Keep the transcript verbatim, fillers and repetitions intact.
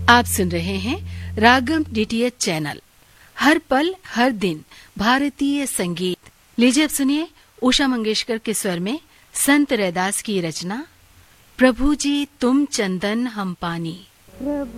आप सुन रहे हैं रागम डीटीएच चैनल। हर पल हर दिन भारतीय संगीत। लीजिए अब सुनिए उषा मंगेशकर के स्वर में संत रैदास की रचना प्रभु जी तुम चंदन हम पानी।